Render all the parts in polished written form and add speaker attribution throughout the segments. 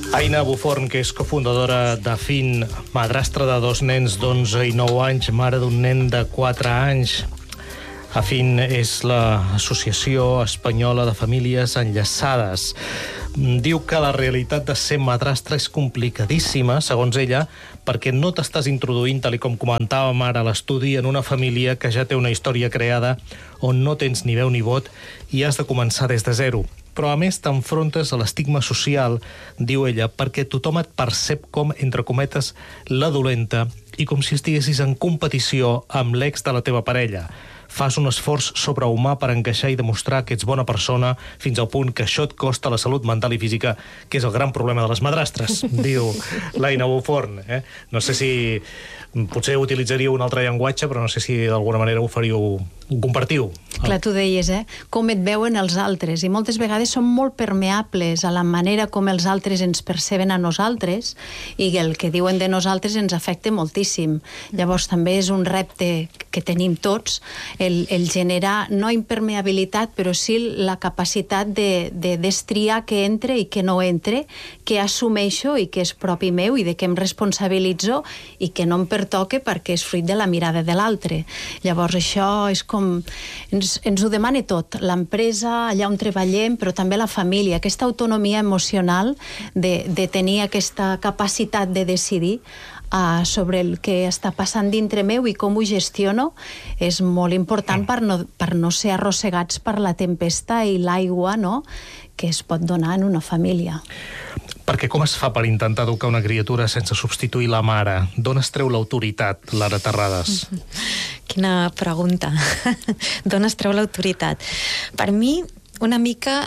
Speaker 1: Aina Buforn, que és cofundadora d'Afin, madrastra de 2 nens d'11 i 9 anys, mare d'un nen de 4 anys. Afin és l'Associació Espanyola de Famílies Enllaçades. Diu que la realitat de ser madrastra és complicadíssima, segons ella, perquè no t'estàs introduint, tal com comentàvem ara a l'estudi, en una família que ja té una història creada on no tens ni veu ni vot i has de començar des de zero. Però, a més, t'enfrontes a l'estigma social, diu ella, perquè tothom et percep com, entre cometes, la dolenta i com si estiguessis en competició amb l'ex de la teva parella. Fas un esforç sobrehumà per encaixar i demostrar que ets bona persona fins al punt que això et costa la salut mental i física, que és el gran problema de les madrastres, diu l'Aina Buforn. No sé si potser utilitzaríeu un altre llenguatge, però no sé si d'alguna manera ho compartiu.
Speaker 2: Clar, tu deies, com et veuen els altres, i moltes vegades som molt permeables a la manera com els altres ens perceben a nosaltres, i el que diuen de nosaltres ens afecta moltíssim. Llavors també és un repte que tenim tots, el generar, no impermeabilitat, però sí la capacitat de destriar què entre i què no entre, què assumeixo i què és propi meu i de què em responsabilitzo i que no em pertoque perquè és fruit de la mirada de l'altre. Llavors això és com... Ens ho demana tot, l'empresa, allà on treballem, però també la família, aquesta autonomia emocional de tenir aquesta capacitat de decidir sobre el que està passant dintre meu i com ho gestiono és molt important per no ser arrossegats per la tempesta i l'aigua, no?, que es pot donar en una família.
Speaker 1: Perquè com es fa per intentar educar una criatura sense substituir la mare? D'on es treu l'autoritat, Lara Terrades?
Speaker 3: Quina pregunta. D'on es treu l'autoritat? Per mi, una mica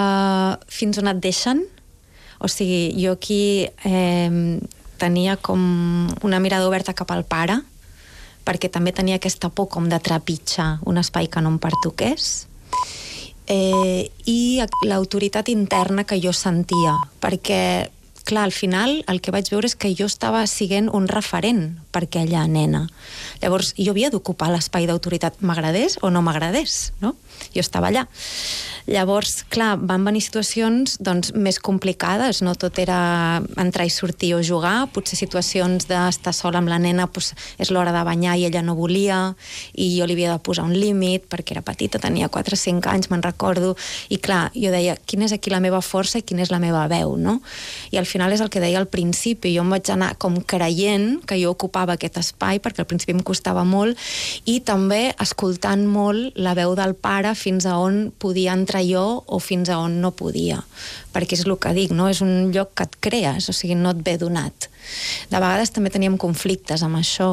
Speaker 3: fins on et deixen. O sigui, jo aquí tenia com una mirada oberta cap al pare, perquè també tenia aquesta por com de trepitjar un espai que no em pertoqués, i l'autoritat interna que jo sentia, perquè, clar, al final el que vaig veure és que jo estava sent un referent per aquella nena. Llavors, jo havia d'ocupar l'espai d'autoritat, m'agradés o no m'agradés, no? Jo estava allà. Llavors, clar, van venir situacions doncs, més complicades, no tot era entrar i sortir o jugar, potser situacions d'estar sola amb la nena, doncs és l'hora de banyar i ella no volia, i jo li havia de posar un límit, perquè era petita, tenia 4 o 5 anys, me'n recordo, i clar, jo deia, quina és aquí la meva força i quina és la meva veu, no? I al final és el que deia al principi, jo em vaig anar com creient que jo ocupava aquest espai, perquè al principi em costava molt, i també escoltant molt la veu del pare fins a on podia entrar jo o fins a on no podia, perquè és el que dic, no? És un lloc que et crees, o sigui, no et ve donat. De vegades també teníem conflictes amb això,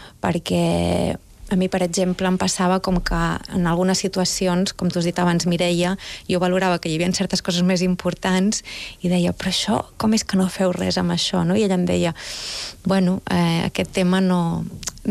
Speaker 3: perquè a mi, per exemple, em passava com que en algunes situacions, com tu has dit abans, Mireia, jo valorava que hi havia certes coses més importants i deia, però això, com és que no feu res amb això, no? I ella em deia, bueno, aquest tema no...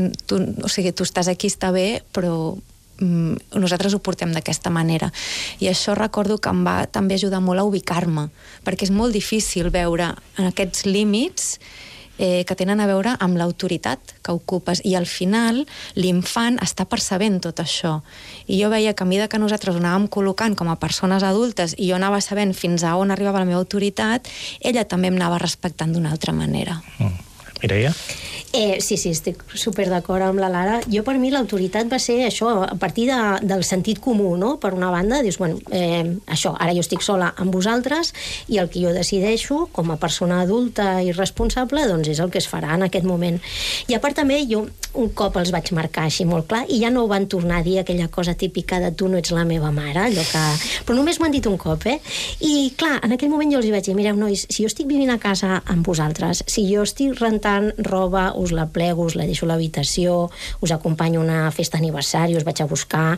Speaker 3: O sigui, tu estàs aquí, està bé, però nosaltres ho portem d'aquesta manera. I això recordo que em va també ajudar molt a ubicar-me, perquè és molt difícil veure en aquests límits que tenen a veure amb l'autoritat que ocupes, i al final l'infant està percebent tot això. I jo veia que a mesura que nosaltres ho anàvem col·locant com a persones adultes i jo anava sabent fins a on arribava la meva autoritat, ella també em anava respectant d'una altra manera.
Speaker 1: Mireia?
Speaker 4: Sí, estic super d'acord amb la Lara. Jo, per mi, l'autoritat va ser això, a partir del sentit comú, no? Per una banda, dius, bueno, això, ara jo estic sola amb vosaltres i el que jo decideixo, com a persona adulta i responsable, doncs és el que es farà en aquest moment. I a part també, jo un cop els vaig marcar així molt clar, i ja no ho van tornar a dir aquella cosa típica de tu no ets la meva mare, allò que... Però només m'ho han dit un cop, I, clar, en aquell moment jo els hi vaig dir, mireu, nois, si jo estic vivint a casa amb vosaltres, si jo estic rentant roba, us la plego, us la deixo a l'habitació, us acompanyo a una festa d'aniversari, us vaig a buscar,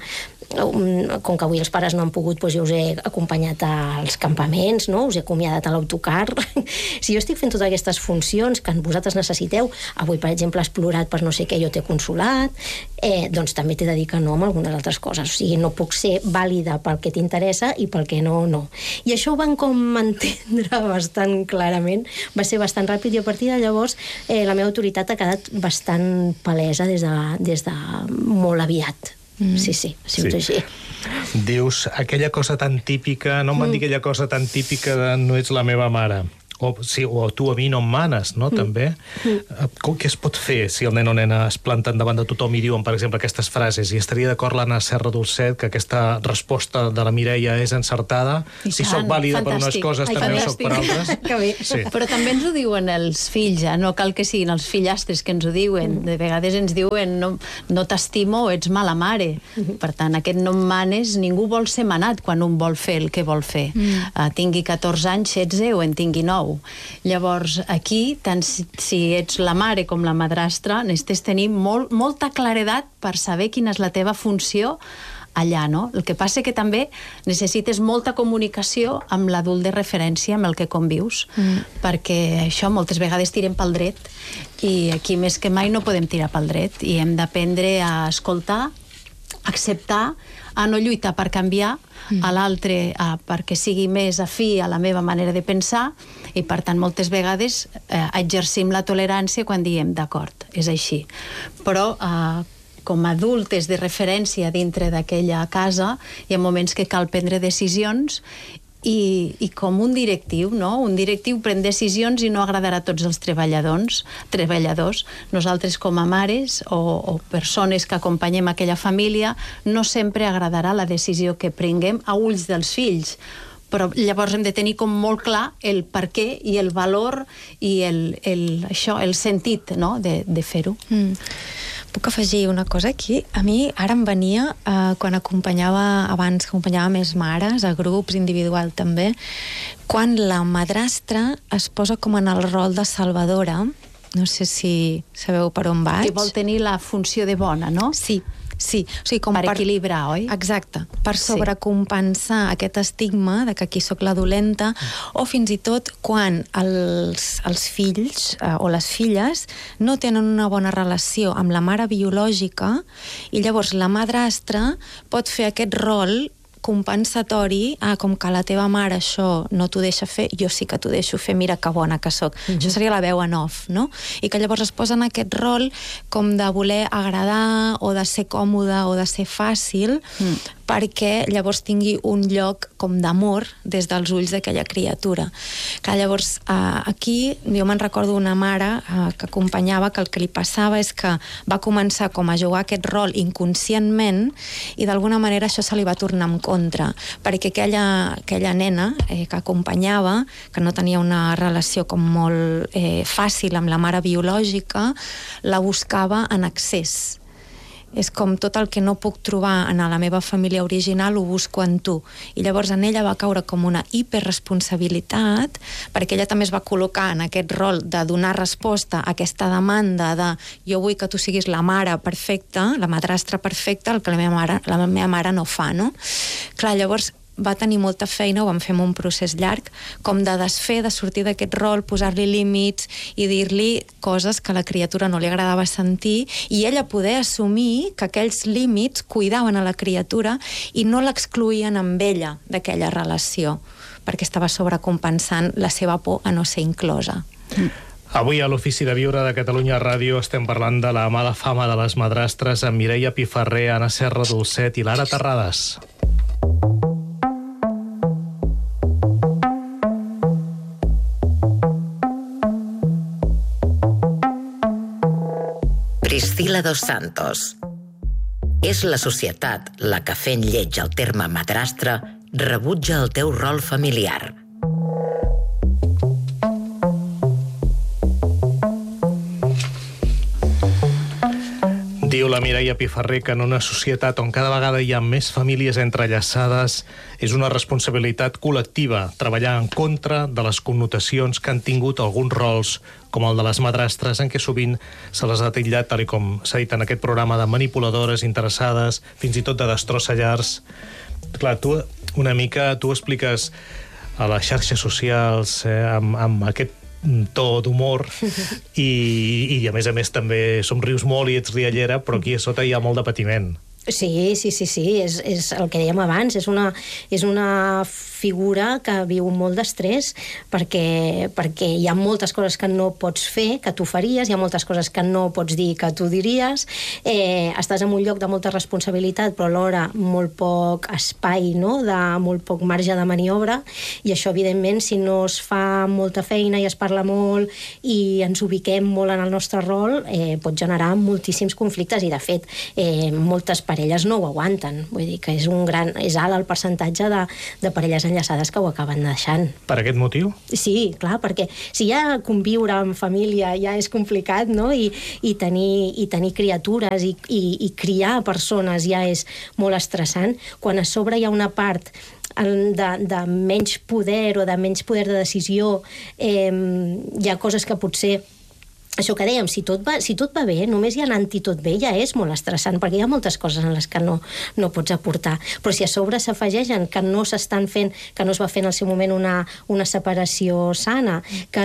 Speaker 4: com que avui els pares no han pogut, doncs jo us he acompanyat als campaments, no? Us he acomiadat a l'autocar. Si jo estic fent totes aquestes funcions que vosaltres necessiteu, avui, per exemple, has plorat per no sé què, jo t'he consolat, doncs també t'he de dir que no amb algunes altres coses. O sigui, no puc ser vàlida pel que t'interessa i pel que no, no. I això ho van com entendre bastant clarament, va ser bastant ràpid, i a partir de llavors la meva autoritat ha quedat bastant palesa des de molt aviat. Sí, ha sigut així.
Speaker 1: Dius, aquella cosa tan típica, no em van dir aquella cosa tan típica de no ets la meva mare. o tu a mi no em manes, no?, també. Què es pot fer si el nen o nena es planten davant de tothom i diuen, per exemple, aquestes frases? I estaria d'acord l'Anna Serra Dolcet que aquesta resposta de la Mireia és encertada? Si sóc vàlida per unes coses, també ho sóc per altres.
Speaker 2: Que bé. Sí. Però també ens ho diuen els fills, no cal que siguin els fillastres que ens ho diuen. De vegades ens diuen no t'estimo o ets mala mare. Per tant, aquest no em manes, ningú vol ser manat quan un vol fer el que vol fer. Tingui 14 anys, 16 o en tingui 9. Llavors, aquí, tant si ets la mare com la madrastra, necessites tenir molta claredat per saber quina és la teva funció allà, no? El que passa que també necessites molta comunicació amb l'adult de referència amb el que convius, perquè això moltes vegades tirem pel dret i aquí més que mai no podem tirar pel dret i hem d'aprendre a escoltar, acceptar, a no lluitar per canviar, a l'altre perquè sigui més afí a la meva manera de pensar i per tant moltes vegades exercim la tolerància quan diem d'acord, és així. Però com a adultes de referència dintre d'aquella casa hi ha moments que cal prendre decisions i com un directiu, no? Un directiu pren decisions i no agradarà a tots els treballadors. Nosaltres com a mares o persones que acompanyem aquella família no sempre agradarà la decisió que prenguem a ulls dels fills, però llavors hem de tenir com molt clar el per què i el valor i el sentit, no?, de fer-ho.
Speaker 3: Puc afegir una cosa aquí? A mi ara em venia, quan abans acompanyava més mares, a grups, individual també, quan la madrastra es posa com en el rol de salvadora, no sé si sabeu per on vaig.
Speaker 2: Que vol tenir la funció de bona, no?
Speaker 3: Sí. Sí, o sigui, com
Speaker 2: per equilibrar, oi?
Speaker 3: Exacte, per sobrecompensar aquest estigma de que aquí sóc la dolenta, o fins i tot quan els fills o les filles no tenen una bona relació amb la mare biològica i llavors la madrastra pot fer aquest rol compensatori, com que la teva mare això no t'ho deixa fer, jo sí que t'ho deixo fer, mira que bona que sóc. Això seria la veu en off, no? I que llavors es posa en aquest rol com de voler agradar o de ser còmode o de ser fàcil perquè llavors tingui un lloc com d'amor des dels ulls d'aquella criatura. Clar, llavors, aquí jo me'n recordo una mare que acompanyava que el que li passava és que va començar com a jugar aquest rol inconscientment i d'alguna manera això se li va tornar en contra, perquè aquella nena que acompanyava, que no tenia una relació com molt fàcil amb la mare biològica, la buscava en excés. És com tot el que no puc trobar en la meva família original ho busco en tu. I llavors en ella va caure com una hiperresponsabilitat perquè ella també es va col·locar en aquest rol de donar resposta a aquesta demanda de jo vull que tu siguis la mare perfecta, la madrastra perfecta, el que la meva mare no fa, no? Clar, llavors va tenir molta feina, ho vam fer en un procés llarg, com de desfer, de sortir d'aquest rol, posar-li límits i dir-li coses que a la criatura no li agradava sentir i ella poder assumir que aquells límits cuidaven a la criatura i no l'excloïen amb ella d'aquella relació, perquè estava sobrecompensant la seva por a no ser inclosa.
Speaker 1: Avui a l'Ofici de Viure de Catalunya Ràdio estem parlant de la mala fama de les madrastres amb Mireia Piferrer, Anna Serra Dolcet i Lara Terrades.
Speaker 5: Priscila dos Santos. És la societat la que fent lleig el terme madrastra rebutja el teu rol familiar.
Speaker 1: Diu la Mireia Piferrer que en una societat on cada vegada hi ha més famílies entrellaçades és una responsabilitat col·lectiva treballar en contra de les connotacions que han tingut alguns rols com el de les madrastres, en què sovint se les ha titllat, tal com s'ha dit en aquest programa, de manipuladores, interessades, fins i tot de destrossallars. Clar, tu una mica tu expliques a les xarxes socials amb aquest to d'humor i a més també somrius molt i ets riallera, però aquí a sota hi ha molt de patiment.
Speaker 4: Sí, és el que dèiem abans, és una figura que viu molt d'estrès perquè hi ha moltes coses que no pots fer, que tu faries, hi ha moltes coses que no pots dir que tu diries, estàs en un lloc de molta responsabilitat però alhora molt poc espai, no? De molt poc marge de maniobra, i això evidentment si no es fa molta feina i es parla molt i ens ubiquem molt en el nostre rol, pot generar moltíssims conflictes, i de fet moltes parelles no ho aguanten, vull dir que és alt el percentatge de parelles enllaçades que ho acaben deixant.
Speaker 1: Per aquest motiu?
Speaker 4: Sí, clar, perquè si ja conviure en família ja és complicat, no? I tenir criatures i criar persones ja és molt estressant, quan a sobre hi ha una part de menys poder o de menys poder de decisió, hi ha coses que potser, això que dèiem, si tot va bé, només hi anant-hi tot bé ja és molt estressant, perquè hi ha moltes coses en les que no pots aportar. Però si a sobre s'afegeixen que no s'estan fent, que no es va fer en el seu moment una separació sana, que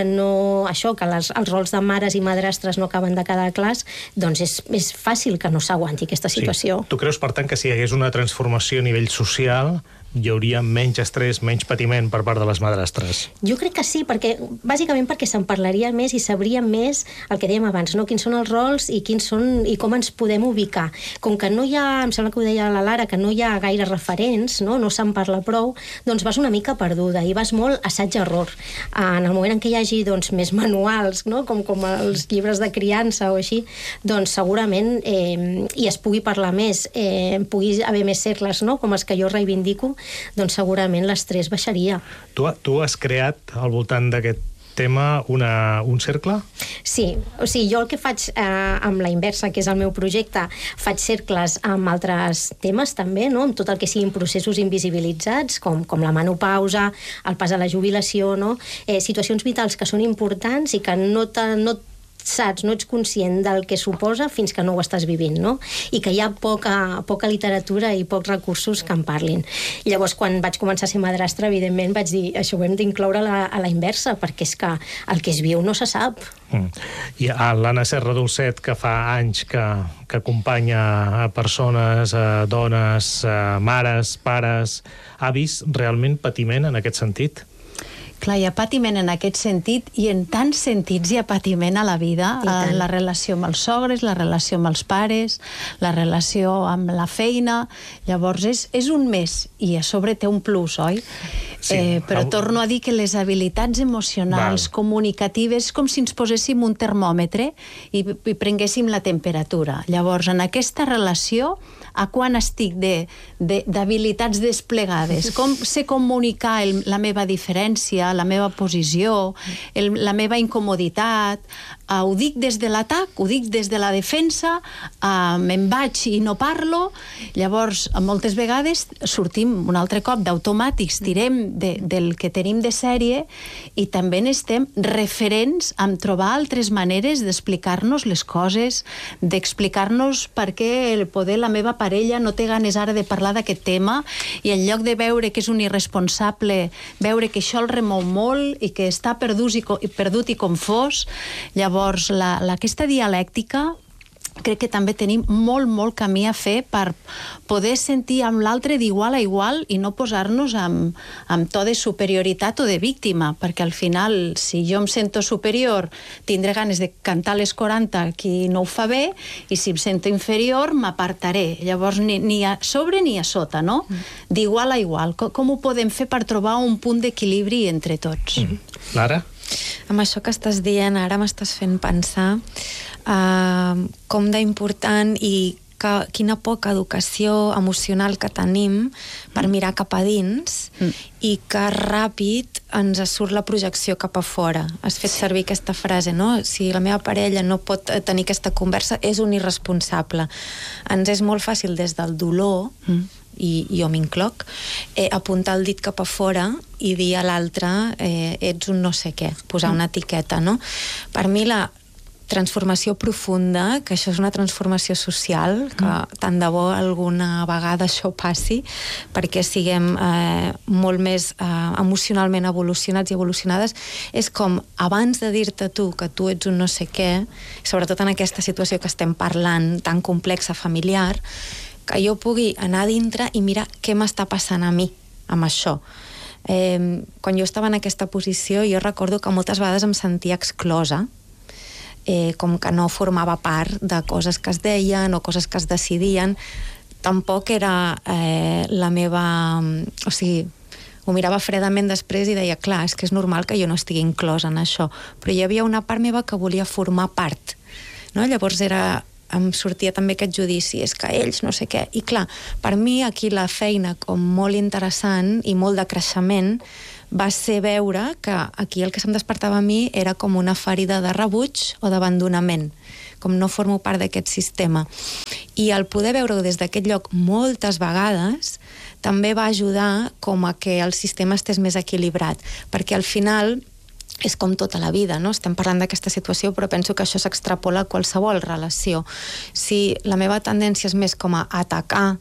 Speaker 4: els rols de mares i madrastres no acaben de quedar clars, doncs és fàcil que no s'aguanti aquesta situació.
Speaker 1: Sí. Tu creus, per tant, que si hi hagués una transformació a nivell social hi hauria menys estrès, menys patiment per part de les madrastres?
Speaker 4: Jo crec que sí, bàsicament perquè se'n parlaria més i sabria més el que dèiem abans, no? Quins són els rols i com ens podem ubicar. Com que no hi ha, em sembla que ho deia la Lara, que no hi ha gaire referents, no se'n parla prou, doncs vas una mica perduda i vas molt assaig-error. En el moment en què hi hagi més manuals, no? com els llibres de criança o així, doncs segurament i es pugui parlar més, pugui haver més cercles, no? Com els que jo reivindico, doncs segurament l'estrès baixaria.
Speaker 1: Tu has creat al voltant d'aquest tema un cercle?
Speaker 4: Sí, o sigui, jo el que faig amb La Inversa, que és el meu projecte, faig cercles amb altres temes també, no? Amb tot el que siguin processos invisibilitzats, com la menopausa, el pas a la jubilació, no? Situacions vitals que són importants i que no ets conscient del que suposa fins que no ho estàs vivint, no? I que hi ha poca literatura i pocs recursos que en parlin. Llavors, quan vaig començar a ser madrastra, evidentment vaig dir, això ho hem d'incloure a la inversa, perquè és que el que es viu no se sap.
Speaker 1: I l'Anna Serra Dolcet, que fa anys que acompanya a persones, a dones, a mares, pares, ha vist realment patiment en aquest sentit?
Speaker 2: Clar, hi ha patiment en aquest sentit, i en tants sentits hi ha patiment a la vida, la relació amb els sogres, la relació amb els pares, la relació amb la feina. Llavors és un més, i a sobre té un plus, oi? Sí, però torno a dir que les habilitats emocionals, comunicatives, és com si ens poséssim un termòmetre i prenguéssim la temperatura. Llavors, en aquesta relació, a quan estic d'habilitats desplegades? Com sé comunicar la meva diferència, la meva posició, la meva incomoditat? Ho dic des de l'atac, ho dic des de la defensa, me'n vaig i no parlo. Llavors, moltes vegades sortim un altre cop d'automàtics, tirem del que tenim de sèrie, i també n'estem referents a trobar altres maneres d'explicar-nos les coses, d'explicar-nos per què poder la meva parella no té ganes ara de parlar d'aquest tema, i en lloc de veure que és un irresponsable, veure que això el remou molt i que està perdut i confós. Llavors, aquesta dialèctica crec que també tenim molt camí a fer per poder sentir amb l'altre d'igual a igual i no posar-nos amb to de superioritat o de víctima, perquè al final, si jo em sento superior, tindré ganes de cantar les 40 a qui no ho fa bé, i si em sento inferior, m'apartaré. Llavors, ni a sobre ni a sota, no? D'igual a igual. Com ho podem fer per trobar un punt d'equilibri entre tots?
Speaker 1: Lara?
Speaker 3: Amb això que estàs dient, ara m'estàs fent pensar com d'important i quina poca educació emocional que tenim per mirar cap a dins, i que ràpid ens surt la projecció cap a fora. Has fet servir aquesta frase, no? Si la meva parella no pot tenir aquesta conversa, és un irresponsable. Ens és molt fàcil des del dolor, i jo m'incloc, apuntar el dit cap a fora i dir a l'altre ets un no sé què, posar una etiqueta, no? Per mi la transformació profunda, que això és una transformació social, que tant de bo alguna vegada això passi, perquè siguem molt més emocionalment evolucionats i evolucionades, és com abans de dir-te tu que tu ets un no sé què, sobretot en aquesta situació que estem parlant tan complexa, familiar, que jo pugui anar a dintre i mirar què m'està passant a mi amb això. Quan jo estava en aquesta posició, jo recordo que moltes vegades em sentia exclosa, com que no formava part de coses que es deien o coses que es decidien. Tampoc era la meva... O sigui, ho mirava fredament després i deia, clar, és que és normal que jo no estigui inclosa en això, però hi havia una part meva que volia formar part, no? Llavors em sortia també aquest judici, és que ells no sé què, i clar, per mi aquí la feina com molt interessant i molt de creixement va ser veure que aquí el que se'm despertava a mi era com una ferida de rebuig o d'abandonament, com no formo part d'aquest sistema. I el poder veure-ho des d'aquest lloc moltes vegades també va ajudar com a que el sistema estés més equilibrat, perquè al final és com tota la vida, no? Estem parlant d'aquesta situació, però penso que això s'extrapola a qualsevol relació. Si la meva tendència és més com a atacar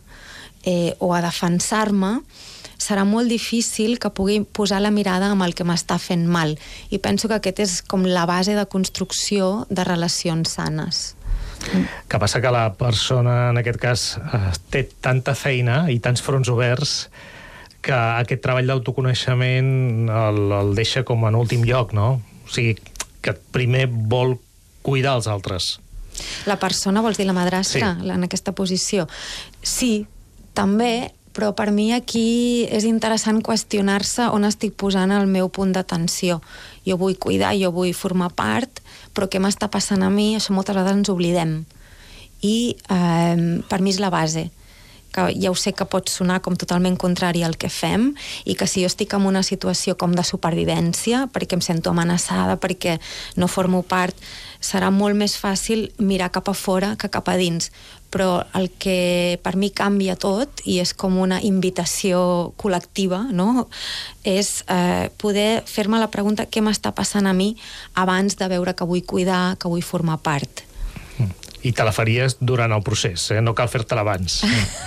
Speaker 3: o a defensar-me, serà molt difícil que pugui posar la mirada amb el que m'està fent mal. I penso que aquest és com la base de construcció de relacions sanes.
Speaker 1: Que passa que la persona, en aquest cas, té tanta feina i tants fronts oberts que aquest treball d'autoconeixement el deixa com en últim lloc, no? O sigui, que primer vol cuidar els altres.
Speaker 3: La persona, vols dir la madrastra, sí, en aquesta posició? Sí, també, però per mi aquí és interessant qüestionar-se on estic posant el meu punt d'atenció. Jo vull cuidar, jo vull formar part, però què m'està passant a mi? Això moltes vegades ens oblidem. I per mi és la base, que ja ho sé que pot sonar com totalment contrari al que fem, i que si jo estic en una situació com de supervivència, perquè em sento amenaçada, perquè no formo part, serà molt més fàcil mirar cap a fora que cap a dins. Però el que per mi canvia tot, i és com una invitació col·lectiva, no? És poder fer-me la pregunta què m'està passant a mi abans de veure que vull cuidar, que vull formar part.
Speaker 1: I te la faries durant el procés, no cal fer-te-la abans.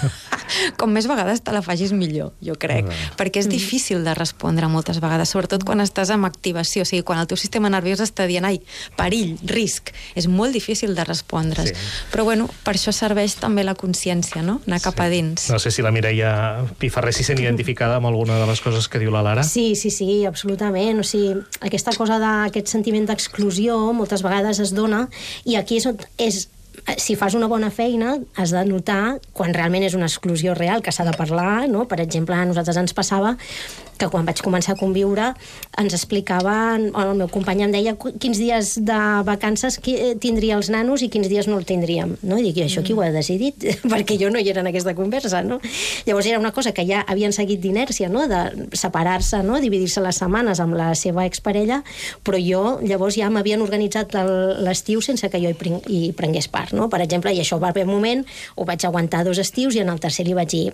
Speaker 3: Com més vegades te la facis millor, jo crec, perquè és difícil de respondre moltes vegades, sobretot quan estàs en activació, o sigui, quan el teu sistema nerviós està dient, ai, perill, risc, és molt difícil de respondre's. Sí. Però bueno, per això serveix també la consciència, no? Anar cap a dins.
Speaker 1: No sé si la Mireia Piferrer s'hi sent identificada amb alguna de les coses que diu la Lara.
Speaker 4: Sí, absolutament. O sigui, aquesta cosa d'aquest sentiment d'exclusió moltes vegades es dona, i aquí és si fas una bona feina, has de notar quan realment és una exclusió real, que s'ha de parlar, no? Per exemple, a nosaltres ens passava que quan vaig començar a conviure ens explicaven, el meu company em deia quins dies de vacances tindria els nanos i quins dies no el tindríem, no? I dic, això qui ho ha decidit? Perquè jo no hi era en aquesta conversa, no? Llavors era una cosa que ja havien seguit d'inèrcia, no? De separar-se, no? Dividir-se les setmanes amb la seva exparella, però jo llavors ja m'havien organitzat l'estiu sense que jo hi prengués part, no? Per exemple, i això va haver un moment, ho vaig aguantar 2 estius i en el tercer li vaig dir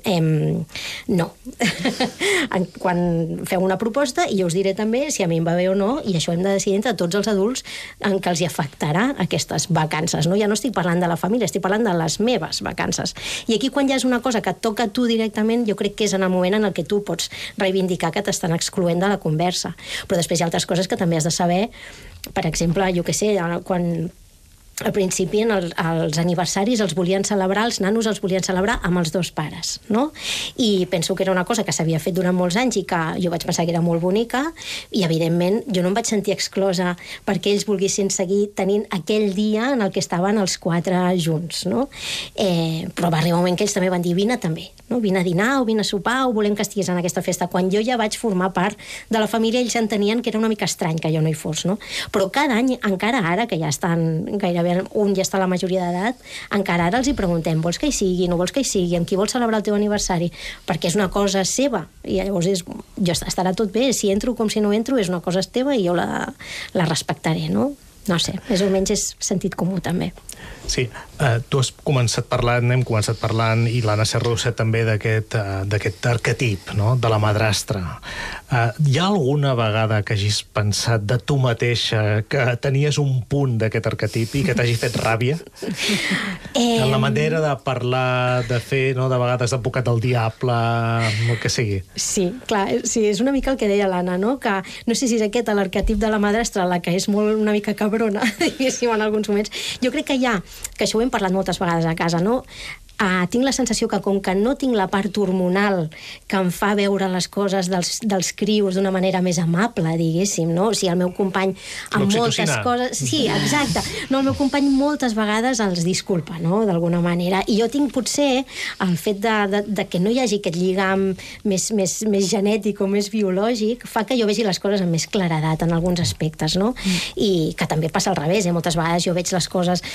Speaker 4: no. Quan feu una proposta i jo us diré també si a mi em va bé o no, i això hem de decidir entre tots els adults en què els hi afectarà aquestes vacances, no? Ja no estic parlant de la família, estic parlant de les meves vacances. I aquí quan ja és una cosa que et toca a tu directament, jo crec que és en el moment en el que tu pots reivindicar que t'estan excloent de la conversa. Però després hi ha altres coses que també has de saber, per exemple, jo què sé, quan al principi els aniversaris els volien celebrar, els nanos els volien celebrar amb els 2 pares, no? I penso que era una cosa que s'havia fet durant molts anys i que jo vaig pensar que era molt bonica, i evidentment jo no em vaig sentir exclosa perquè ells volguessin seguir tenint aquell dia en el que estaven els 4 junts, no? Però va arribar un moment que ells també van dir, vine també, no? Vine a dinar o vine a sopar o volem que estiguis en aquesta festa. Quan jo ja vaig formar part de la família, ells entenien que era una mica estrany que jo no hi fos, no? Però cada any, encara ara, que ja estan gairebé, un ja està a la majoria d'edat, encara ara els hi preguntem, vols que hi sigui, no vols que hi sigui, amb qui vols celebrar el teu aniversari, perquè és una cosa seva, i llavors estarà tot bé, si entro com si no entro, és una cosa teva i jo la respectaré, no? No sé, més o menys és sentit comú també.
Speaker 1: Sí, tu has començat parlant, hem començat parlant, i l'Anna Serrosa també, d'aquest arquetip, no?, de la madrastra. Hi ha alguna vegada que hagis pensat de tu mateixa que tenies un punt d'aquest arquetip i que t'hagi fet ràbia? En la manera de parlar, de fer, no?, de vegades advocat del diable, el que sigui. Sí,
Speaker 4: clar, sí, és una mica el que deia l'Anna, no?, que no sé si és aquest l'arquetip de la madrastra, la que és molt una mica cabrona, diguéssim, en alguns moments. Jo crec que hi ha, que això ho hem parlat moltes vegades a casa, no? tinc la sensació que com que no tinc la part hormonal que em fa veure les coses dels crios d'una manera més amable, diguéssim, no? O sigui, el meu company amb moltes coses... Sí, exacte. No, el meu company moltes vegades els disculpa, no?, d'alguna manera. I jo tinc potser el fet de que no hi hagi aquest lligam més genètic o més biològic fa que jo vegi les coses amb més claredat en alguns aspectes, no? I que també passa al revés, moltes vegades jo veig les coses...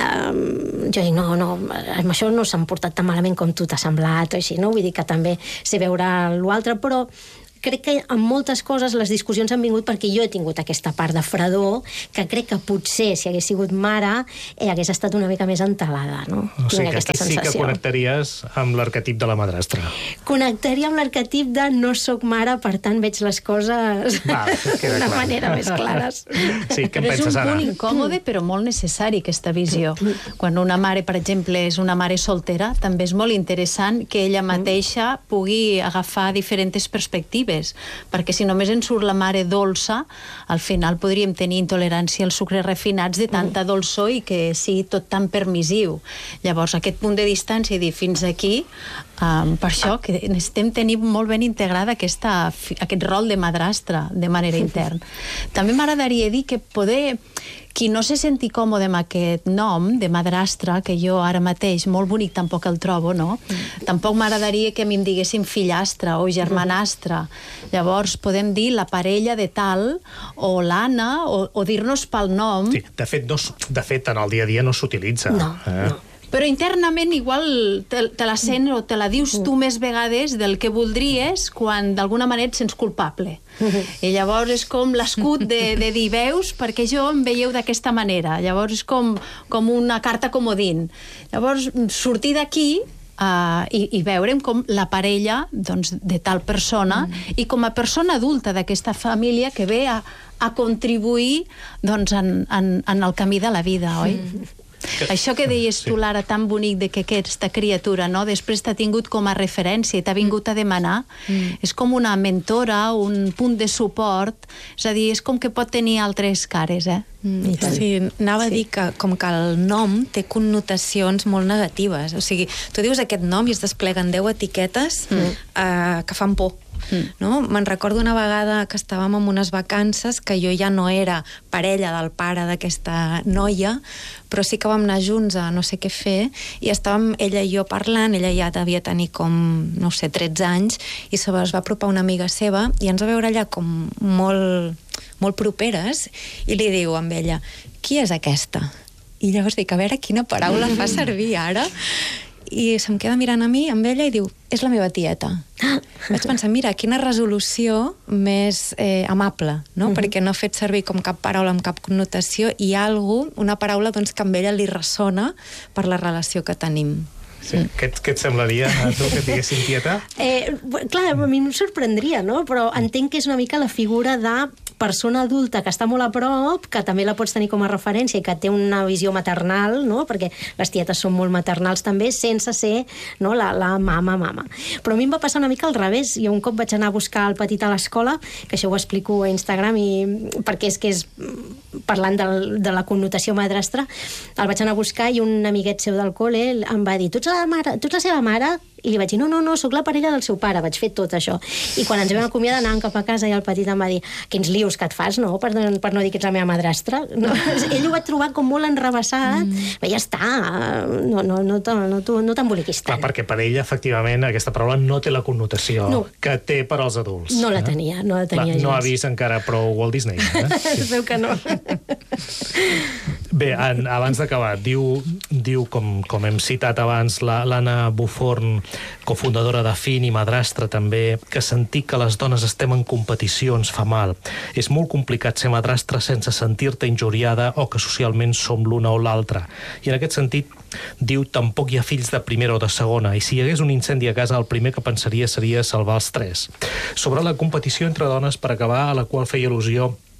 Speaker 4: jo dic, no, amb això no s'han portat tan malament com tu t'ha semblat o així, no? Vull dir que també sé veure l'altre, però crec que en moltes coses les discussions han vingut perquè jo he tingut aquesta part de fredor que crec que potser, si hagués sigut mare, hagués estat una mica més entelada, no?
Speaker 1: O sigui que aquí sí que connectaries amb l'arquetip de la madrastra.
Speaker 4: Connectaria amb l'arquetip de no soc mare, per tant veig les coses d'una manera més clares.
Speaker 1: Sí, què en penses, Anna?
Speaker 2: És un punt incòmode, però molt necessari, aquesta visió. Quan una mare, per exemple, és una mare soltera, també és molt interessant que ella mateixa pugui agafar diferents perspectives, perquè si només ens surt la mare dolça, al final podríem tenir intolerància als sucres refinats de tanta dolçor i que sigui tot tan permissiu. Llavors, aquest punt de distància i dir fins aquí, per això que necessitem tenir molt ben integrada aquest rol de madrastra de manera interna. També m'agradaria dir que qui no se senti còmode amb aquest nom de madrastra, que jo ara mateix molt bonic tampoc el trobo, no? Tampoc m'agradaria que a mi em diguessin fillastra o germanastra. Llavors podem dir la parella de tal o l'Anna o dir-nos pel nom.
Speaker 1: Sí, de fet, en el dia a dia no s'utilitza.
Speaker 4: No.
Speaker 2: Però internament igual te la sent o te la dius tu més vegades del que voldries quan d'alguna manera et sents culpable. I llavors és com l'escut de dir, veus, perquè jo em veieu d'aquesta manera. Llavors és com una carta comodín. Llavors, sortir d'aquí i veure'm com la parella de tal persona i com a persona adulta d'aquesta família que ve a contribuir en el camí de la vida, oi? Això que deies tu, Lara, tan bonic de que aquesta criatura, no?, després t'ha tingut com a referència i t'ha vingut a demanar, és com una mentora, un punt de suport, és a dir, és com que pot tenir altres cares,
Speaker 3: Sí, anava a dir que com que el nom té connotacions molt negatives, o sigui, tu dius aquest nom i es despleguen 10 etiquetes que fan por. No? Me'n recordo una vegada que estàvem en unes vacances que jo ja no era parella del pare d'aquesta noia, però sí que vam anar junts a no sé què fer i estàvem ella i jo parlant, ella ja devia tenir com, no sé, 13 anys i es va apropar una amiga seva i ens va veure allà com molt properes i li diu amb ella, qui és aquesta? I llavors dic, a veure quina paraula fa servir ara, i se'm queda mirant a mi, amb ella, i diu, és la meva tieta. Vaig pensar, mira, quina resolució més amable, no? Perquè no ha fet servir com cap paraula amb cap connotació i una paraula doncs, que amb ella li ressona per la relació que tenim.
Speaker 1: Sí. Què et semblaria a tu que et diguessin tieta?
Speaker 4: Clar, a mi em sorprendria, no? Però entenc que és una mica la figura de persona adulta que està molt a prop, que també la pots tenir com a referència i que té una visió maternal, no? Perquè les tietes són molt maternals també, sense ser, no, la mama. Però a mi em va passar una mica al revés. Jo un cop vaig anar a buscar el petit a l'escola, que això ho explico a Instagram, perquè és parlant de la connotació madrastra, el vaig anar a buscar i un amiguet seu del col·le em va dir, tu ets la seva mare? I li vaig dir, no, sóc la parella del seu pare, vaig fer tot això. I quan ens vam acomiadar anant cap a casa i el petit em va dir, quins lius que et fas, no?, per no dir que ets la meva madrastra. No? Ell ho va trobar com molt enrevessat, ja està, no t'emboliquis tant.
Speaker 1: Clar, perquè per ella, efectivament, aquesta paraula no té la connotació que té per als adults.
Speaker 4: No la tenia gens.
Speaker 1: No ha vist encara prou Walt Disney.
Speaker 4: Es veu que no.
Speaker 1: Bé, abans d'acabar, diu com hem citat abans, l'Anna Buforn, cofundadora de FIN i madrastra també, que sentir que les dones estem en competició ens fa mal. És molt complicat ser madrastra sense sentir-te injuriada o que socialment som l'una o l'altra. I en aquest sentit, diu, tampoc hi ha fills de primera o de segona, i si hi hagués un incendi a casa, el primer que pensaria seria salvar els 3. Sobre la competició entre dones, per acabar, a la qual feia al·lusió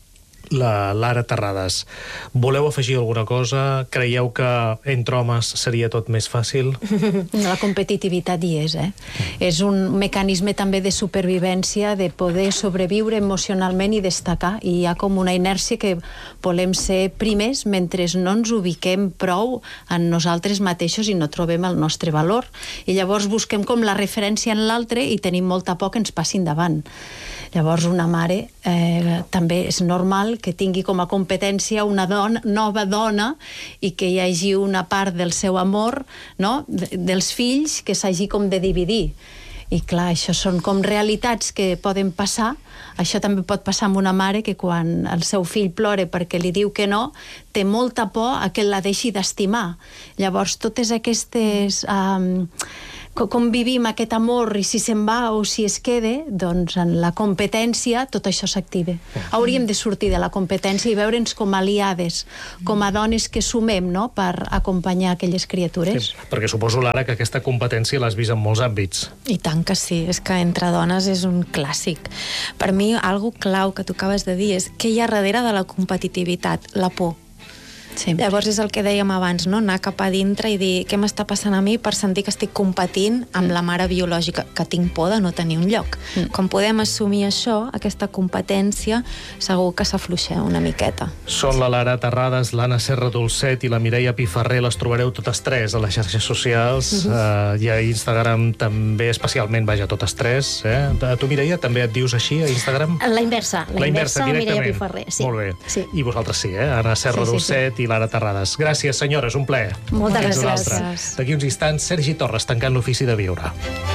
Speaker 1: la Lara Terrades. Voleu afegir alguna cosa? Creieu que entre homes seria tot més fàcil?
Speaker 2: La competitivitat hi és, És un mecanisme també de supervivència, de poder sobreviure emocionalment i destacar. I hi ha com una inèrcia que volem ser primers mentre no ens ubiquem prou en nosaltres mateixos i no trobem el nostre valor. I llavors busquem com la referència en l'altre i tenim molta por que ens passin davant. Llavors una mare també és normal que tingui com a competència una nova dona i que hi hagi una part del seu amor, no?, dels fills que s'hagi com de dividir. I clar, això són com realitats que poden passar. Això també pot passar amb una mare que quan el seu fill plora perquè li diu que no, té molta por a que la deixi d'estimar. Llavors totes aquestes... com vivim aquest amor i si se'n va o si es queda, doncs en la competència tot això s'activa. Hauríem de sortir de la competència i veure'ns com aliades, com a dones que sumem, no?, per acompanyar aquelles criatures.
Speaker 1: Sí, perquè suposo, Lara, que aquesta competència l'has vist en molts àmbits.
Speaker 3: I tant que sí, és que entre dones és un clàssic. Per mi, algo clau que tu acabes de dir és què hi ha darrere de la competitivitat? La por.
Speaker 2: Sí.
Speaker 3: Llavors és el que dèiem abans, no? Anar cap a dintre i dir què m'està passant a mi per sentir que estic competint amb la mare biològica, que tinc por de no tenir un lloc. Com podem assumir això, aquesta competència, segur que s'afluixeu una miqueta.
Speaker 1: Són la Lara Terrades, l'Anna Serra Dolcet i la Mireia Piferrer. Les trobareu totes tres a les xarxes socials i a Instagram també, especialment, vaja, totes tres. Tu, Mireia, també et dius així a Instagram?
Speaker 4: La inversa, Mireia Piferrer. Sí.
Speaker 1: Molt bé.
Speaker 4: Sí.
Speaker 1: I vosaltres sí, Anna Serra Dolcet i Lara Terrades. Gràcies, senyores, un plaer.
Speaker 4: Moltes
Speaker 3: gràcies.
Speaker 1: D'aquí uns instants, Sergi Torres tancant l'Ofici de Viure.